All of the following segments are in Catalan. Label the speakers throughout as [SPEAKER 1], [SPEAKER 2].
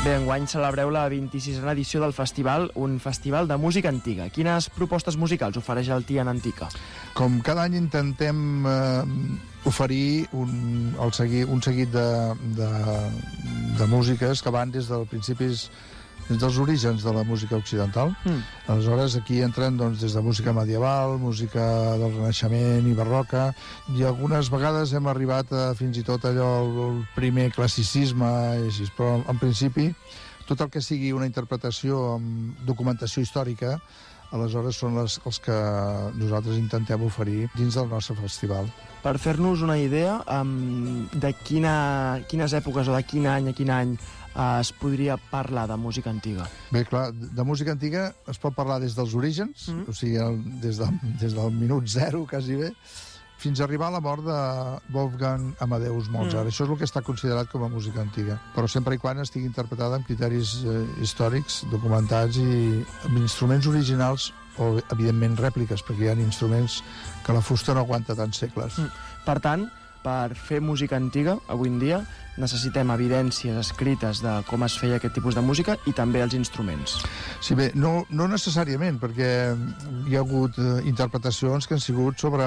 [SPEAKER 1] Bé, enguany celebreu la 26a edició del festival, un festival de música antiga. Quines propostes musicals ofereix el Tian Antica?
[SPEAKER 2] Com cada any intentem oferir un seguit de músiques que van des dels orígens de la música occidental. Aleshores, aquí entren des de música medieval, música del Renaixement i barroca, i algunes vegades hem arribat a fins i tot allò, el primer classicisme, així, però en principi tot el que sigui una interpretació amb documentació històrica, aleshores són els que nosaltres intentem oferir dins del nostre festival.
[SPEAKER 1] Per fer-nos una idea de quines èpoques o de quin any es podria parlar de música antiga?
[SPEAKER 2] Bé, clar, de música antiga es pot parlar des dels orígens, o sigui, des del minut zero, quasi bé, fins a arribar a la mort de Wolfgang Amadeus Mozart. Això és el que està considerat com a música antiga, però sempre i quan estigui interpretada amb criteris històrics, documentats i amb instruments originals o, evidentment, rèpliques, perquè hi ha instruments que la fusta no aguanta tants segles.
[SPEAKER 1] Per tant, per fer música antiga, avui en dia, necessitem evidències escrites de com es feia aquest tipus de música i també els instruments.
[SPEAKER 2] Sí, bé, no necessàriament, perquè hi ha hagut interpretacions que han sigut sobre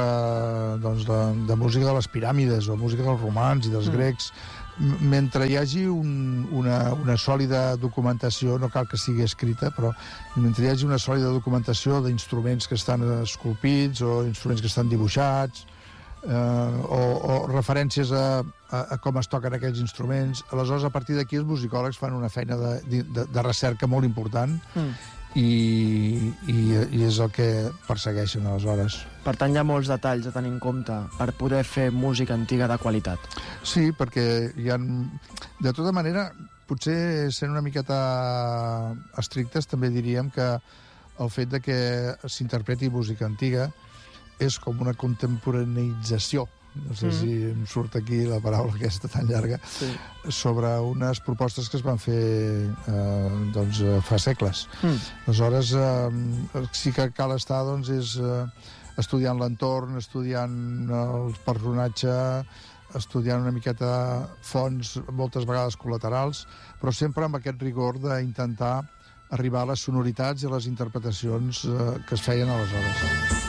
[SPEAKER 2] de música de les piràmides o música dels romans i dels grecs. Mentre hi hagi una sòlida documentació, no cal que sigui escrita, però mentre hi hagi una sòlida documentació d'instruments que estan esculpits o instruments que estan dibuixats, o referències a com es toquen aquells instruments, aleshores a partir d'aquí els musicòlegs fan una feina de recerca molt important i és el que persegueixen aleshores.
[SPEAKER 1] Per tant, hi ha molts detalls a tenir en compte per poder fer música antiga de qualitat.
[SPEAKER 2] Sí, perquè hi ha... De tota manera, potser sent una miqueta estrictes, també diríem que el fet de que s'interpreti música antiga és com una contemporaneïtzació, no sé si em surt aquí la paraula aquesta tan llarga, sobre unes propostes que es van fer fa segles. Aleshores, sí que cal estar estudiant l'entorn, estudiant el personatge, estudiant una miqueta fonts, moltes vegades col·laterals, però sempre amb aquest rigor d'intentar arribar a les sonoritats i a les interpretacions que es feien aleshores.